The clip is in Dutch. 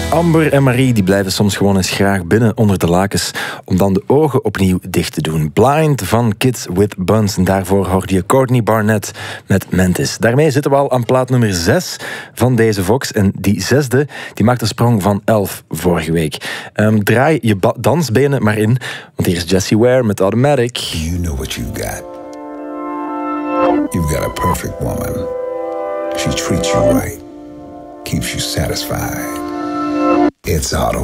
Amber en Marie die blijven soms gewoon eens graag binnen onder de lakens om dan de ogen opnieuw dicht te doen. Blind van Kids with Buns. En daarvoor hoorde je Courtney Barnett met Mantis. Daarmee zitten we al aan plaat nummer 6 van deze Vox. En die zesde die maakt een sprong van 11 vorige week. Draai je dansbenen maar in, want hier is Jessie Ware met Automatic. You know what you've got. You've got a perfect woman. She treats you right. Keeps you satisfied. It's Auto.